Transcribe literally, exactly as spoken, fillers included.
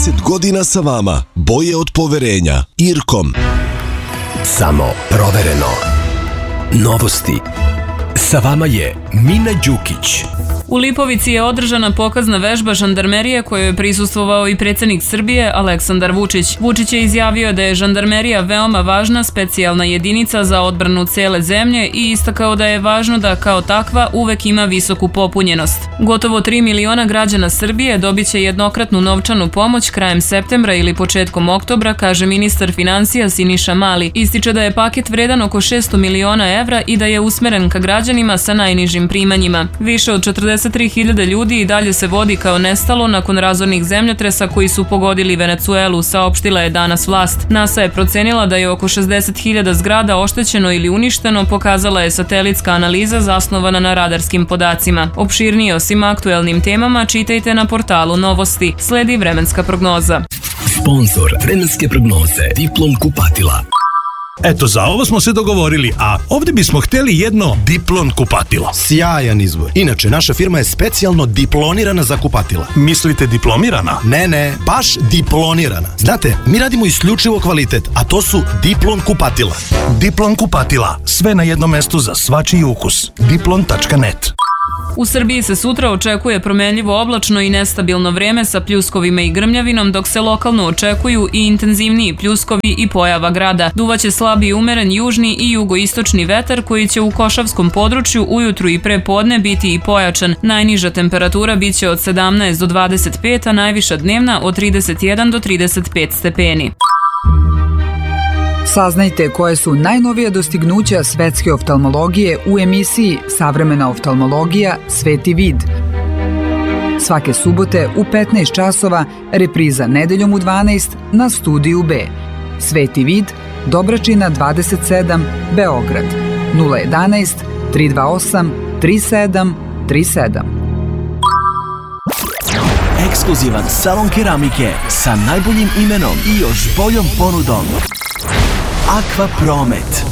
trideset godina sa vama. Boje od poverenja. Irkom. Samo provereno. Novosti. Sa vama je Mina Đukić. U Lipovici je održana pokazna vežba žandarmerije kojoj je prisustvovao i predsjednik Srbije Aleksandar Vučić. Vučić je izjavio da je žandarmerija veoma važna specijalna jedinica za odbranu cele zemlje i istakao da je važno da kao takva uvek ima visoku popunjenost. Gotovo tri miliona građana Srbije dobit će jednokratnu novčanu pomoć krajem septembra ili početkom oktobra, kaže ministar finansija Siniša Mali. Ističe da je paket vredan oko šesto miliona evra i da je usmeren ka građanima sa najnižim primanjima. Više od četrdeset tri hiljade ljudi i dalje se vodi kao nestalo nakon razornih zemljotresa koji su pogodili Venecuelu, saopštila je danas vlast. NASA je procenila da je oko šezdeset hiljada zgrada oštećeno ili uništeno, pokazala je satelitska analiza zasnovana na radarskim podacima. Opširnije o svim aktuelnim temama čitajte na portalu Novosti. Sledi vremenska prognoza. Sponzor vremenske prognoze Diplom kupatila. Eto, za ovo smo se dogovorili, a ovdje bismo htjeli jedno Diplon kupatilo. Sjajan izbor. Inače, naša firma je specijalno diplonirana za kupatila. Mislite diplomirana? Ne, ne, baš diplonirana. Znate, mi radimo isključivo kvalitet, a to su Diplon kupatila. Diplon kupatila, sve na jednom mestu za svačiji ukus. diplon tačka net. U Srbiji se sutra očekuje promenljivo oblačno i nestabilno vreme sa pljuskovima i grmljavinom, dok se lokalno očekuju i intenzivniji pljuskovi i pojava grada. Duvaće slabi i umeren južni i jugoistočni vetar koji će u Košavskom području ujutru i pre podne biti i pojačan. Najniža temperatura biće od sedamnaest do dvadeset pet, a najviša dnevna od trideset jedan do trideset pet stepeni. Saznajte koje su najnovija dostignuća svetske oftalmologije u emisiji Savremena oftalmologija Sveti vid. Svake subote u petnaest časova, repriza nedeljom u dvanaest na Studiju B. Sveti vid, Dobračina dvadeset sedam, Beograd. nula jedanaest, tri dva osam, tri sedam tri sedam. Ekskluzivan salon keramike sa najboljim imenom i još boljom ponudom. Aqua Promet.